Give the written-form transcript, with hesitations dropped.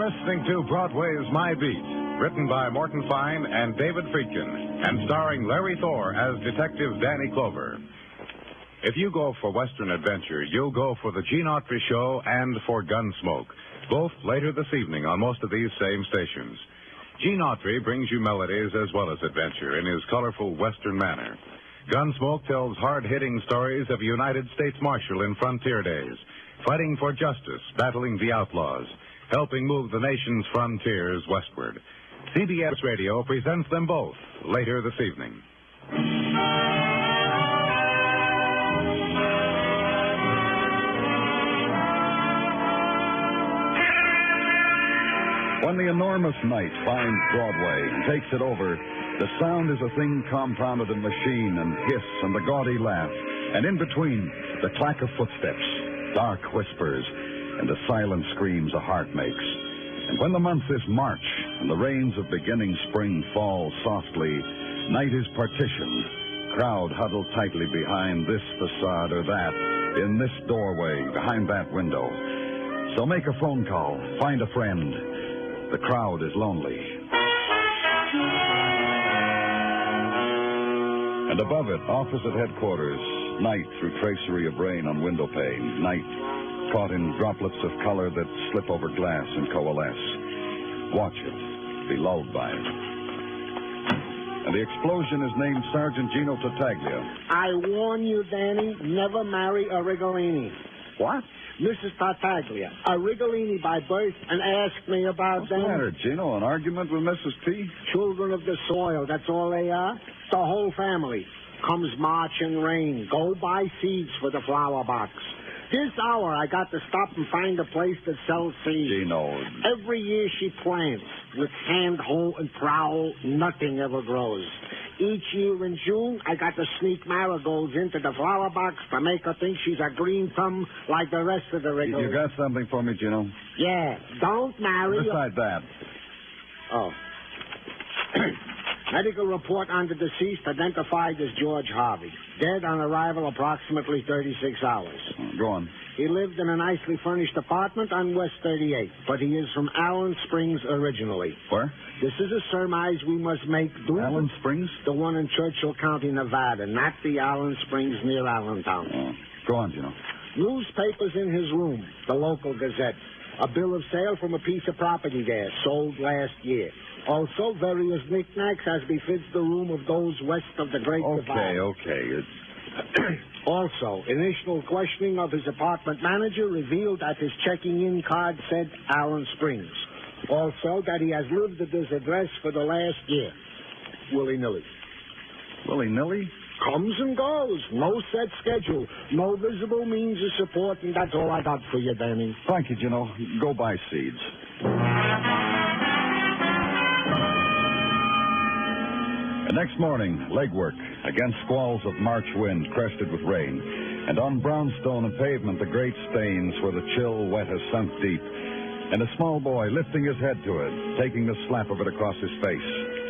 listening to Broadway's My Beat, written by Morton Fine and David Friedkin, and starring Larry Thor as Detective Danny Clover. If you go for Western adventure, you'll go for the Gene Autry Show and for Gunsmoke, both later this evening on most of these same stations. Gene Autry brings you melodies as well as adventure in his colorful Western manner. Gunsmoke tells hard-hitting stories of a United States Marshal in frontier days, fighting for justice, battling the outlaws, helping move the nation's frontiers westward. CBS Radio presents them both later this evening. When the enormous night finds Broadway and takes it over, the sound is a thing compounded of machine and hiss and the gaudy laugh, and in between, the clack of footsteps, dark whispers, and the silent screams a heart makes. And when the month is March and the rains of beginning spring fall softly, night is partitioned, crowd huddled tightly behind this facade or that, in this doorway, behind that window. So make a phone call, find a friend. The crowd is lonely. And above it, opposite headquarters, night through tracery of rain on window pane, night caught in droplets of color that slip over glass and coalesce. Watch it, be lulled by it. And the explosion is named Sergeant Gino Tartaglia. I warn you, Danny, never marry a Rigolini. What? Mrs. Tartaglia, a Rigolini by birth, and ask me about What's them. the matter, Gino? An argument with Mrs. P? Children of the soil, that's all they are. The whole family. Comes March and rain. Go buy seeds for the flower box. This hour, I got to stop and find a place that sells seeds. Gino. Every year she plants. With hand, hoe, and trowel, nothing ever grows. Each year in June, I got to sneak marigolds into the flower box to make her think she's a green thumb like the rest of the Riggles. You got something for me, Gino? Yeah, don't marry... Beside that. Oh. Medical report on the deceased identified as George Harvey. Dead on arrival approximately 36 hours. Go on. He lived in a nicely furnished apartment on West 38, but he is from Allen Springs originally. Where? This is a surmise we must make. Allen Springs? The one in Churchill County, Nevada, not the Allen Springs near Allentown. Oh. Go on, Gino. Newspapers in his room, the local Gazette. A bill of sale from a piece of property there, sold last year. Also, various knickknacks as befits the room of those west of the Great Divide. Okay. Also, initial questioning of his apartment manager revealed that his checking-in card said Allen Springs. Also, that he has lived at this address for the last year. Willy-nilly. Willy-nilly? Comes and goes. No set schedule. No visible means of support, and that's all I got for you, Danny. Thank you, Gino. Go buy seeds. The next morning, legwork against squalls of March wind crested with rain, and on brownstone and pavement the great stains where the chill wet has sunk deep, and a small boy lifting his head to it, taking the slap of it across his face.